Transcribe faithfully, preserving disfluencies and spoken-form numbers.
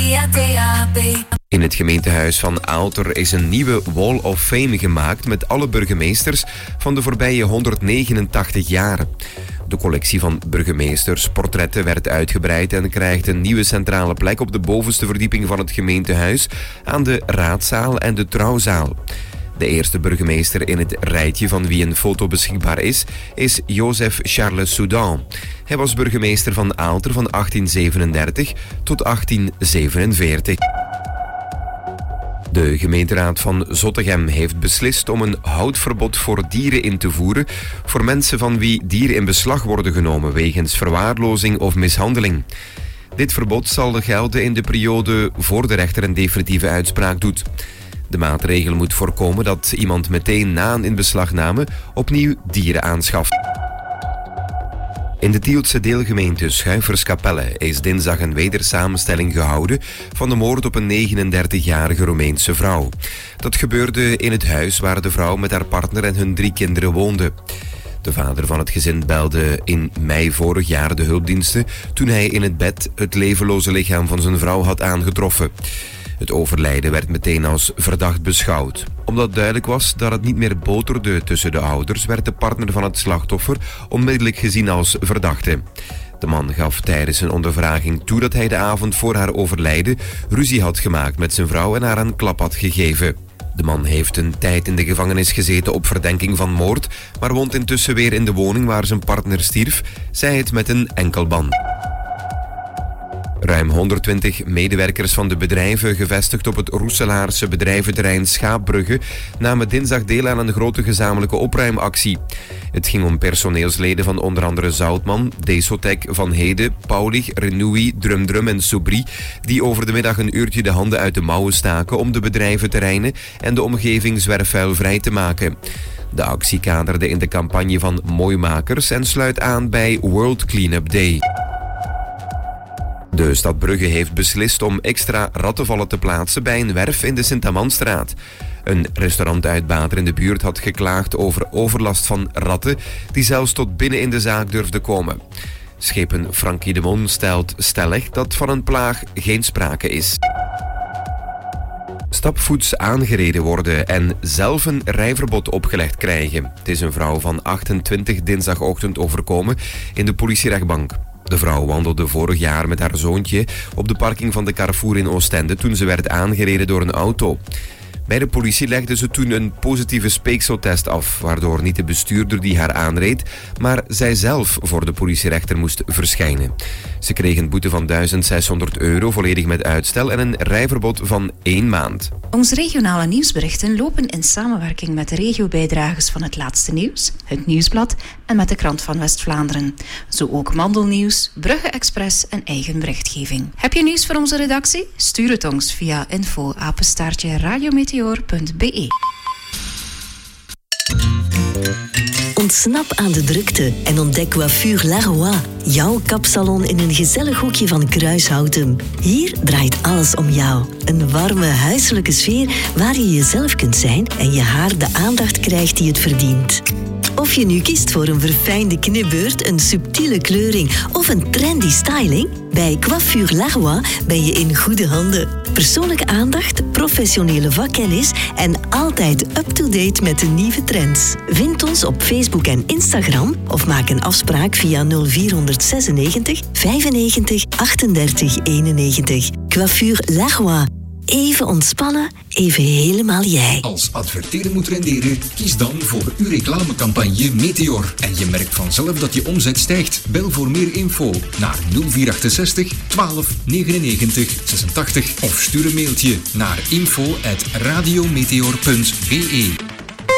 via D A B. In het gemeentehuis van Aalter is een nieuwe Wall of Fame gemaakt met alle burgemeesters van de voorbije honderdnegenentachtig jaar. De collectie van burgemeestersportretten werd uitgebreid en krijgt een nieuwe centrale plek op de bovenste verdieping van het gemeentehuis aan de raadzaal en de trouwzaal. De eerste burgemeester in het rijtje van wie een foto beschikbaar is, is Joseph Charles Soudan. Hij was burgemeester van Aalter van achttien zevenendertig tot achttien zevenenveertig. De gemeenteraad van Zottegem heeft beslist om een houdverbod voor dieren in te voeren voor mensen van wie dieren in beslag worden genomen wegens verwaarlozing of mishandeling. Dit verbod zal gelden in de periode voor de rechter een definitieve uitspraak doet. De maatregel moet voorkomen dat iemand meteen na een inbeslagname opnieuw dieren aanschaft. In de Tieltse deelgemeente Schuiverskapelle is dinsdag een wedersamenstelling gehouden van de moord op een negenendertigjarige Roemeense vrouw. Dat gebeurde in het huis waar de vrouw met haar partner en hun drie kinderen woonde. De vader van het gezin belde in mei vorig jaar de hulpdiensten toen hij in het bed het levenloze lichaam van zijn vrouw had aangetroffen. Het overlijden werd meteen als verdacht beschouwd. Omdat duidelijk was dat het niet meer boterde tussen de ouders, werd de partner van het slachtoffer onmiddellijk gezien als verdachte. De man gaf tijdens een ondervraging toe dat hij de avond voor haar overlijden ruzie had gemaakt met zijn vrouw en haar een klap had gegeven. De man heeft een tijd in de gevangenis gezeten op verdenking van moord, maar woont intussen weer in de woning waar zijn partner stierf, zij het met een enkelband. Ruim honderdtwintig medewerkers van de bedrijven gevestigd op het Roeselaarse bedrijventerrein Schaapbrugge namen dinsdag deel aan een grote gezamenlijke opruimactie. Het ging om personeelsleden van onder andere Zoutman, Desotec, Van Hede, Paulig, Renoui, Drumdrum en Soubry, die over de middag een uurtje de handen uit de mouwen staken om de bedrijventerreinen en de omgeving zwerfvuilvrij te maken. De actie kaderde in de campagne van Mooimakers en sluit aan bij World Cleanup Day. De stad Brugge heeft beslist om extra rattenvallen te plaatsen bij een werf in de Sint-Amandstraat. Een restaurantuitbater in de buurt had geklaagd over overlast van ratten die zelfs tot binnen in de zaak durfden komen. Schepen Frankie de Mon stelt stellig dat van een plaag geen sprake is. Stapvoets aangereden worden en zelf een rijverbod opgelegd krijgen. Het is een vrouw van achtentwintig dinsdagochtend overkomen in de politierechtbank. De vrouw wandelde vorig jaar met haar zoontje op de parking van de Carrefour in Oostende toen ze werd aangereden door een auto. Bij de politie legde ze toen een positieve speekseltest af, waardoor niet de bestuurder die haar aanreed, maar zij zelf voor de politierechter moest verschijnen. Ze kreeg een boete van duizend zeshonderd euro, volledig met uitstel, en een rijverbod van één maand. Onze regionale nieuwsberichten lopen in samenwerking met de regiobijdragers van Het Laatste Nieuws, Het Nieuwsblad en met de Krant van West-Vlaanderen. Zo ook Mandelnieuws, Brugge Express en eigen berichtgeving. Heb je nieuws voor onze redactie? Stuur het ons via info apenstaartje radiometeor punt b e. Ontsnap aan de drukte en ontdek Coiffure Laroy, jouw kapsalon in een gezellig hoekje van Kruishouten. Hier draait alles om jou. Een warme, huiselijke sfeer waar je jezelf kunt zijn en je haar de aandacht krijgt die het verdient. Of je nu kiest voor een verfijnde knipbeurt, een subtiele kleuring of een trendy styling, bij Coiffure Laroy ben je in goede handen. Persoonlijke aandacht, professionele vakkennis en altijd up-to-date met de nieuwe trends. Vind ons op Facebook en Instagram of maak een afspraak via nul vier zesennegentig vijfennegentig achtendertig eenennegentig. Coiffure Laroy. Even ontspannen, even helemaal jij. Als adverteren moet renderen, kies dan voor uw reclamecampagne Meteor. En je merkt vanzelf dat je omzet stijgt. Bel voor meer info naar nul vier achtenzestig twaalf negenennegentig zesentachtig of stuur een mailtje naar info at radiometeor punt b e.